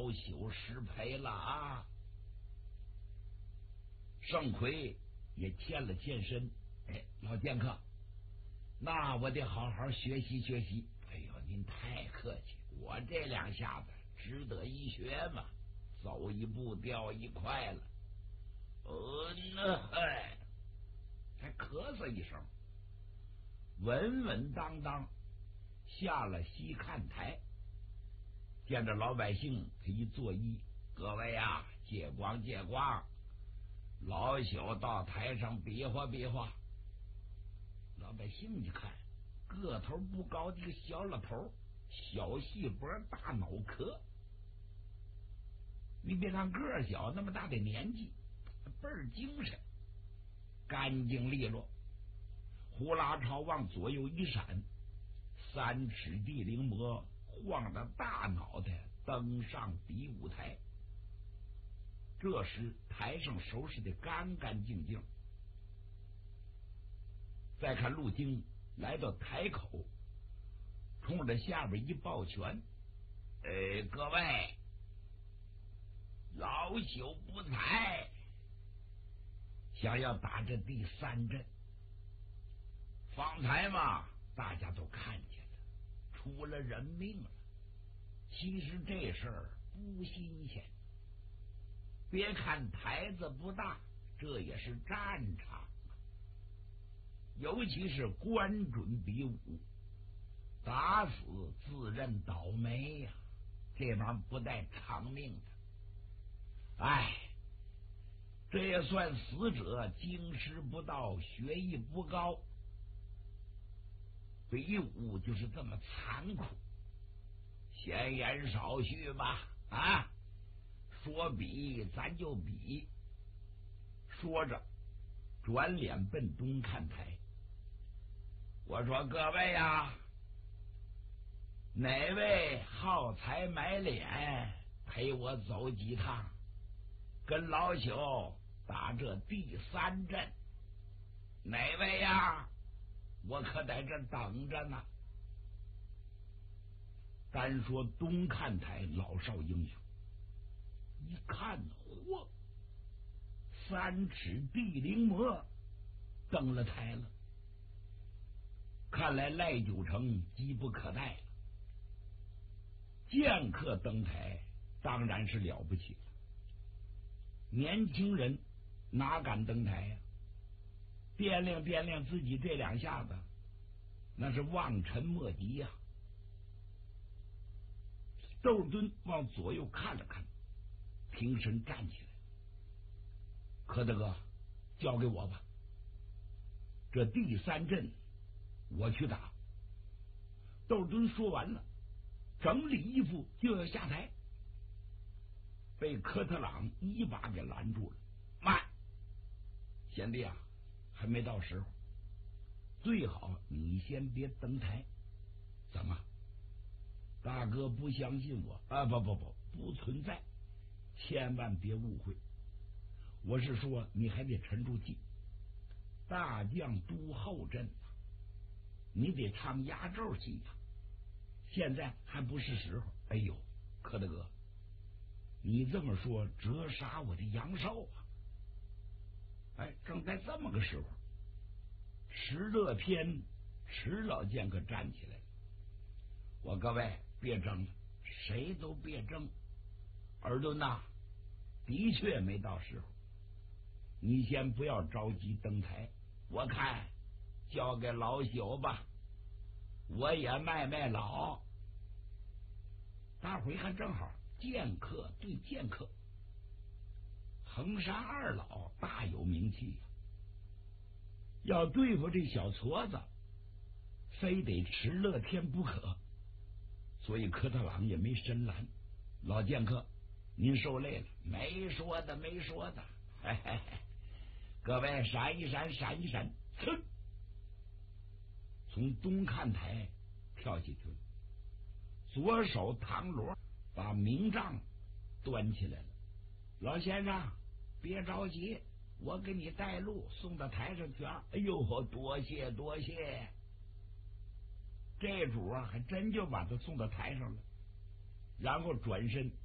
老朽失陪了啊！盛奎也欠了欠身，老剑客，那我得好好学习学习。哎呦，您太客气，我这两下子值得一学嘛，走一步掉一块了。还咳嗽一声，稳稳当当下了西看台，见着老百姓他一作揖：“各位呀，借光借光，老朽到台上比划比划。”老百姓一看，个头不高的一个小老头，小细脖大脑壳，你别看个儿小，那么大的年纪，倍儿精神，干净利落，呼啦朝往左右一闪，3尺地灵魔晃着大脑袋登上比武台。这时台上收拾的干干净净，再看陆京来到台口，冲着下边一抱拳：“各位，老朽不才，想要打这第3阵。方才嘛，大家都看见了，出了人命了。其实这事儿不新鲜，别看台子不大，这也是战场，尤其是官准比武，打死自认倒霉呀，这帮不带偿命的。这也算死者经师不到，学艺不高。比武就是这么残酷。闲言少叙吧，说比咱就比。说着转脸奔东看台，我说：“各位呀，哪位好财买脸，陪我走几趟，跟老朽打这第3阵？哪位呀？我可在这等着呢。”单说东看台老少英雄，一看，嚯，3尺地灵魔登了台了。看来赖九成急不可待了。剑客登台当然是了不起了，年轻人哪敢登台呀？掂量掂量自己这2下子，那是望尘莫及呀。窦敦往左右看了看，挺身站起来：“柯大哥，交给我吧，这第3阵我去打。”窦敦说完了，整理衣服就要下台，被科特朗一把给拦住了：“慢，贤弟啊，还没到时候，最好你先别登台。”“怎么？大哥不相信我？不存在，千万别误会。我是说你还得沉住气，大将督后阵，你得唱压轴戏呀，现在还不是时候。”“哎呦，柯大哥，你这么说折杀我的阳寿啊！”正在这么个时候，石乐天石老剑客站起来了：“我各位别争了，谁都别争。尔敦呐，的确没到时候，你先不要着急登台，我看交给老朽吧，我也卖老。”大伙一看，正好剑客对剑客，衡山2老大有名气呀，要对付这小矬子，非得石乐天不可。所以科特朗也没深拦：“老剑客，您受累了。”“没说的。各位闪一闪。”噌，从东看台跳下去了，左手唐罗把明杖端起来了：“老先生别着急，我给你带路，送到台上去啊！”“哎呦，多谢。”这主还真就把他送到台上了，然后转身